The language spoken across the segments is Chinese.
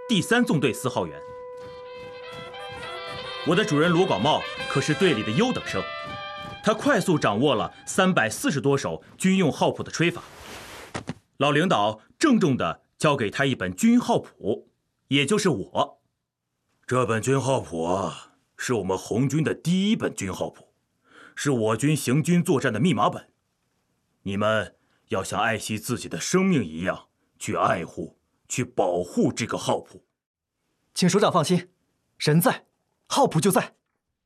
第3纵队4号员。我的主人罗广茂可是队里的优等生，他快速掌握了340多首军用号谱的吹法。老领导郑重地交给他一本军号谱，也就是我。这本军号谱啊，是我们红军的第1本军号谱，是我军行军作战的密码本。你们要像爱惜自己的生命一样去爱护、去保护这个号谱。 请首长放心，人在，号谱就在。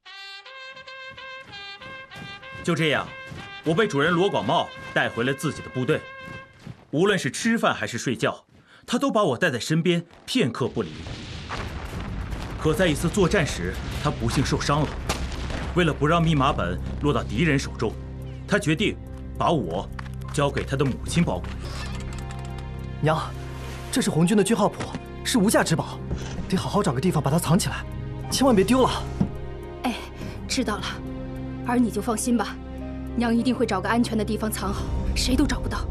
就这样，我被主人罗广茂带回了自己的部队。无论是吃饭还是睡觉，他都把我带在身边，片刻不离。可在一次作战时，他不幸受伤了。为了不让密码本落到敌人手中，他决定把我交给他的母亲保管。 娘，这是红军的军号谱，是无价之宝，得好好找个地方把它藏起来，千万别丢了。 哎，知道了，儿你就放心吧，娘一定会找个安全的地方藏好，谁都找不到。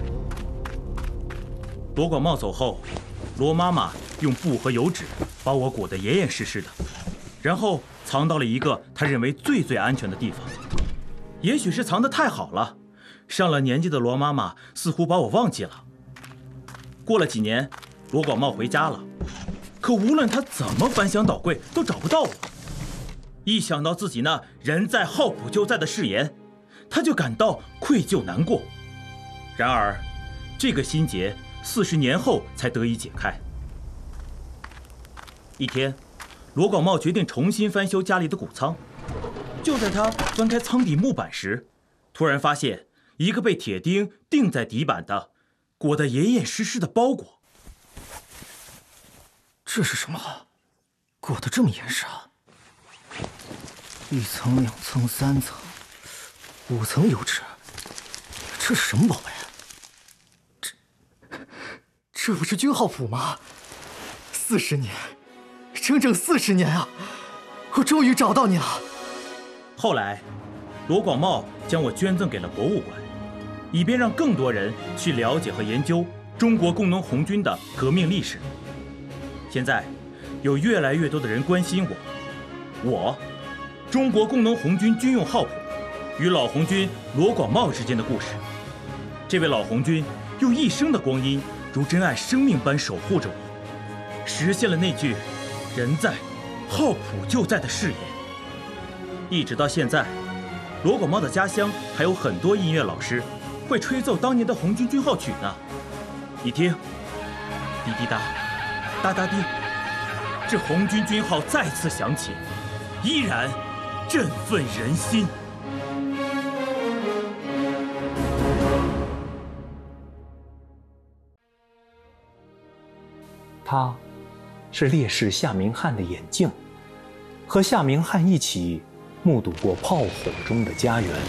罗广茂走后，罗妈妈用布和油纸把我裹得严严实实的，然后藏到了一个她认为最安全的地方。也许是藏得太好了，上了年纪的罗妈妈似乎把我忘记了。过了几年，罗广茂回家了，可无论他怎么翻箱倒柜，都找不到我。一想到自己那人在号谱就在的誓言，他就感到愧疚难过。然而，这个心结40年后才得以解开。一天，罗广茂决定重新翻修家里的谷仓。就在他翻开仓底木板时，突然发现一个被铁钉钉在底板的、裹得严严实实的包裹。 这是什么？裹得这么严实啊！1层、2层、3层、5层油纸，这是什么宝贝？这不是军号谱吗？40年，整整40年啊！我终于找到你了。 后来，罗广茂将我捐赠给了博物馆，以便让更多人去了解和研究中国工农红军的革命历史。现在，有越来越多的人关心我，中国工农红军军用号谱与老红军罗广茂之间的故事。这位老红军用一生的光阴，如珍爱生命般守护着我，实现了那句“人在，号谱就在”的誓言。一直到现在，罗广茂的家乡还有很多音乐老师会吹奏当年的红军军号曲呢。你听，滴滴答，哒哒滴，这红军军号再次响起，依然振奋人心。 他是烈士夏明翰的眼镜，和夏明翰一起目睹过炮火中的家园。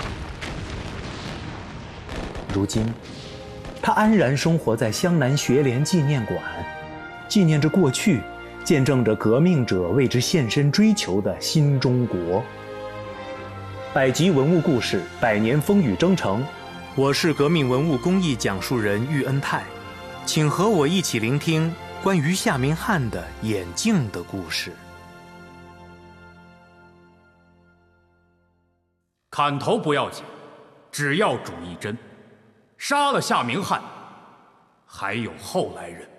如今，他安然生活在湘南学联纪念馆，纪念着过去，见证着革命者为之献身追求的新中国。百集文物故事，100年风雨征程。我是革命文物工艺讲述人喻恩泰，请和我一起聆听关于夏明翰的眼镜的故事。 砍头不要紧，只要主一针。杀了夏明翰，还有后来人。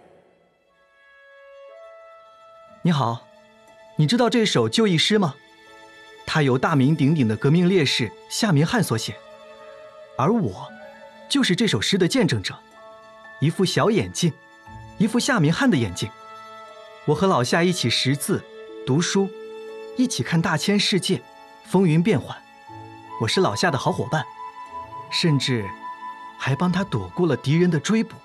你好，你知道这首就义诗吗？它由大名鼎鼎的革命烈士夏明翰所写，而我就是这首诗的见证者。一副小眼镜，一副夏明翰的眼镜。我和老夏一起识字、读书，一起看大千世界，风云变幻。我是老夏的好伙伴，甚至还帮他躲过了敌人的追捕。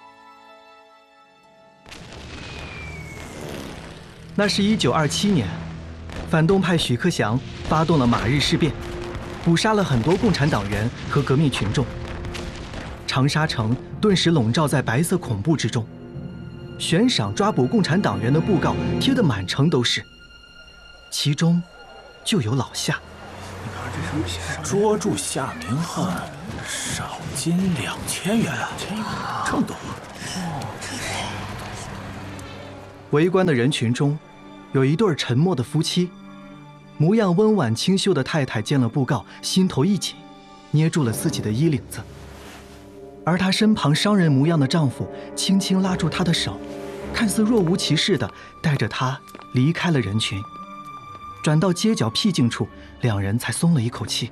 那是1927年，反动派许克祥发动了马日事变，捕杀了很多共产党员和革命群众。长沙城顿时笼罩在白色恐怖之中，悬赏抓捕共产党员的布告贴得满城都是，其中就有老夏。 捉住夏明翰，赏金2000元，这么多。 围观的人群中，有一对沉默的夫妻，模样温婉清秀的太太见了布告，心头一紧，捏住了自己的衣领子。而她身旁商人模样的丈夫轻轻拉住她的手，看似若无其事地带着她离开了人群。转到街角僻静处，两人才松了一口气。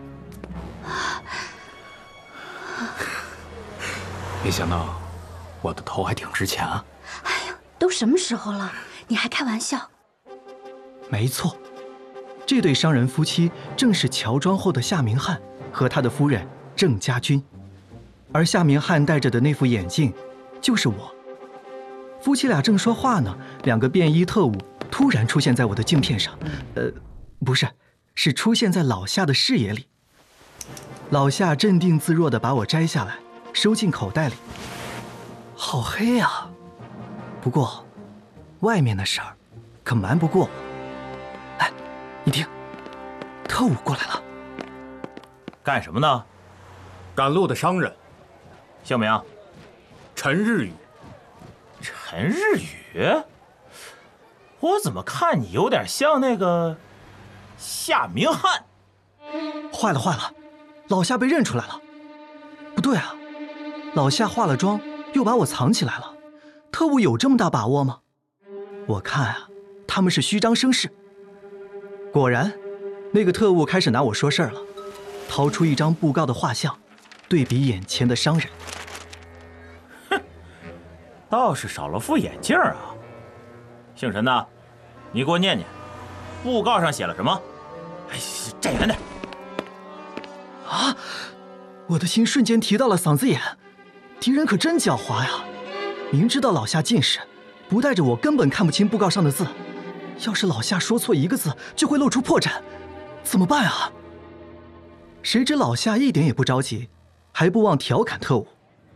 没想到我的头还挺值钱啊！ 哎呀，都什么时候了，你还开玩笑？ 没错，这对商人夫妻正是乔装后的夏明翰和他的夫人郑家军，而夏明翰戴着的那副眼镜就是我。夫妻俩正说话呢，两个便衣特务突然出现在我的镜片上，不是，是出现在老夏的视野里。老夏镇定自若地把我摘下来，收进口袋里。好黑呀，不过外面的事儿可瞒不过我。哎，你听，特务过来了。 干什么呢？ 赶路的商人， 姓名？ 陈日宇。 陈日宇？我怎么看你有点像那个夏明翰？ 坏了坏了，老夏被认出来了。不对啊，老夏化了妆又把我藏起来了，特务有这么大把握吗？我看啊，他们是虚张声势。果然，那个特务开始拿我说事儿了，掏出一张布告的画像，对比眼前的商人。 哼，倒是少了副眼镜啊。姓陈的，你给我念念，布告上写了什么？哎，站远点。 啊！我的心瞬间提到了嗓子眼，敌人可真狡猾呀！明知道老夏近视，不带着我根本看不清布告上的字。要是老夏说错一个字，就会露出破绽，怎么办啊？谁知老夏一点也不着急，还不忘调侃特务：“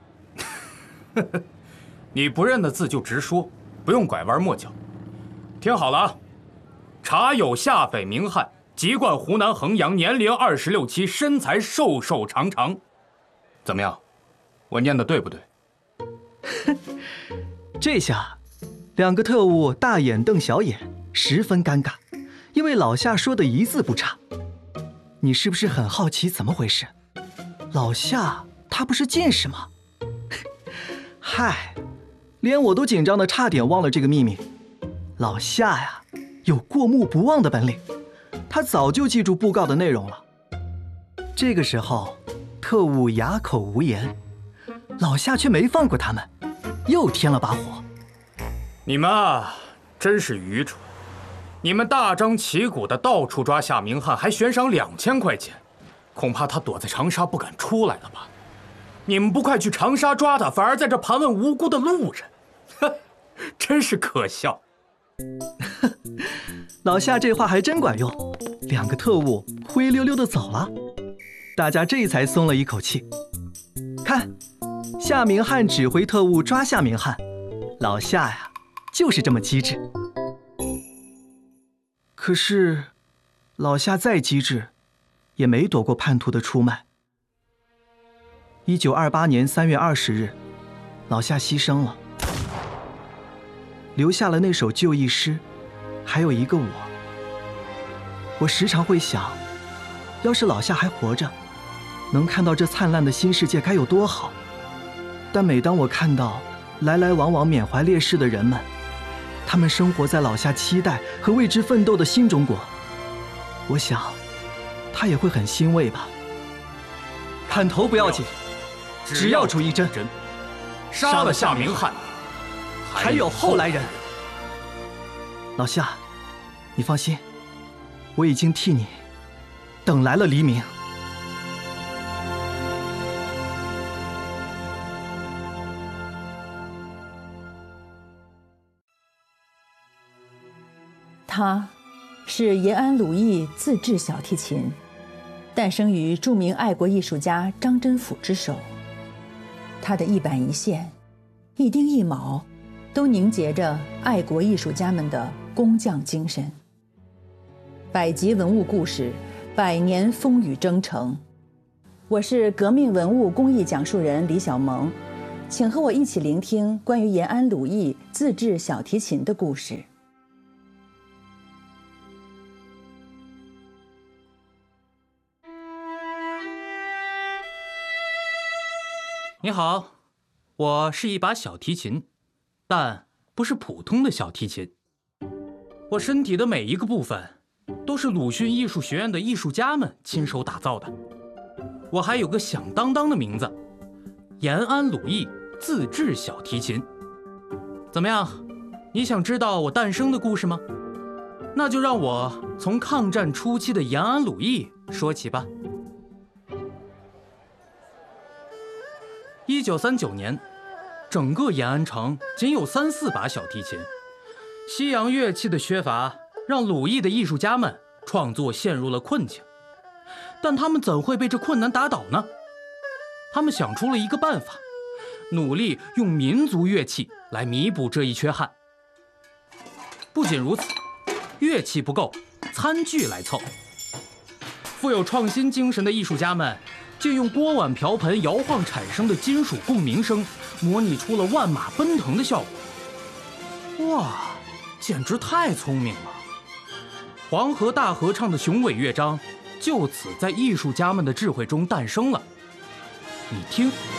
你不认的字就直说，不用拐弯抹角。听好了啊，查有夏匪明翰，籍贯湖南衡阳，年龄26、7，身材瘦瘦长长。怎么样？我念的对不对？” 这下，两个特务大眼瞪小眼，十分尴尬，因为老夏说的一字不差。你是不是很好奇怎么回事？老夏他不是近视吗？嗨，连我都紧张的差点忘了这个秘密。老夏呀，有过目不忘的本领，他早就记住布告的内容了。这个时候，特务哑口无言，老夏却没放过他们，又添了把火。 你们啊，真是愚蠢！你们大张旗鼓的到处抓夏明翰，还悬赏2000块钱，恐怕他躲在长沙不敢出来了吧？你们不快去长沙抓他，反而在这盘问无辜的路人，哼，真是可笑。 老夏这话还真管用，两个特务灰溜溜的走了，大家这才松了一口气。看，夏明翰指挥特务抓夏明翰，老夏呀，就是这么机智。可是，老夏再机智，也没躲过叛徒的出卖。1928年3月20日，老夏牺牲了，留下了那首就义诗，还有一个我。我时常会想，要是老夏还活着，能看到这灿烂的新世界该有多好。但每当我看到来来往往缅怀烈士的人们，他们生活在老夏期待和为之奋斗的新中国，我想他也会很欣慰吧。砍头不要紧，只要主义真， 杀了夏明翰， 还有后来人。老夏，你放心，我已经替你等来了黎明。 他是延安鲁艺自制小提琴，诞生于著名爱国艺术家张真甫之手。他的一板一线、一丁一卯，都凝结着爱国艺术家们的工匠精神。百集文物故事，百年风雨征程。我是革命文物公益讲述人李小萌， 请和我一起聆听关于延安鲁艺自制小提琴的故事。 你好，我是一把小提琴，但不是普通的小提琴。我身体的每一个部分都是鲁迅艺术学院的艺术家们亲手打造的。我还有个响当当的名字，延安鲁艺自制小提琴。怎么样，你想知道我诞生的故事吗？那就让我从抗战初期的延安鲁艺说起吧。1939年，整个延安城仅有3、4把小提琴。西洋乐器的缺乏让鲁艺的艺术家们创作陷入了困境，但他们怎会被这困难打倒呢？他们想出了一个办法，努力用民族乐器来弥补这一缺憾。不仅如此，乐器不够，餐具来凑。富有创新精神的艺术家们借用锅碗瓢盆摇晃产生的金属共鸣声，模拟出了万马奔腾的效果。哇，简直太聪明了！黄河大合唱的雄伟乐章就此在艺术家们的智慧中诞生了。你听。